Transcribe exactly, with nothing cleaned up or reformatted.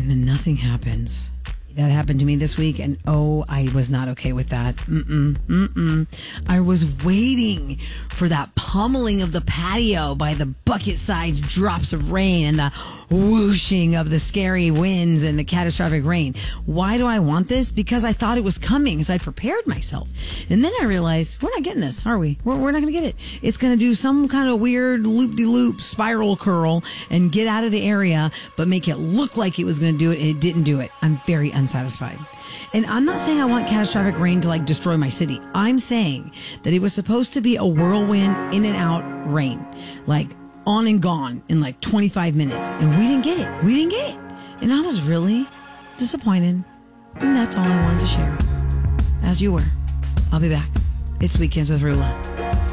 And then nothing happens. That happened to me this week, and oh, I was not okay with that. Mm-mm, mm-mm. I was waiting for that pummeling of the patio by the bucket-sized drops of rain and the whooshing of the scary winds and the catastrophic rain. Why do I want this? Because I thought it was coming, so I prepared myself. And then I realized, we're not getting this, are we? We're, we're not going to get it. It's going to do some kind of weird loop-de-loop spiral curl and get out of the area, but make it look like it was going to do it, and it didn't do it. I'm very unsatisfied. And I'm not saying I want catastrophic rain to like destroy my city. I'm saying that it was supposed to be a whirlwind in and out rain, like on and gone in like twenty-five minutes. And we didn't get it. We didn't get it. And I was really disappointed. And that's all I wanted to share. As you were. I'll be back. It's Weekends with Rula.